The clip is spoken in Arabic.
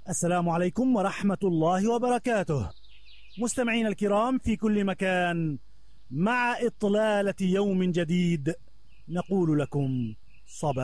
السلام عليكم ورحمة الله وبركاته. مستمعين الكرام في كل مكان، مع إطلالة يوم جديد نقول لكم صباح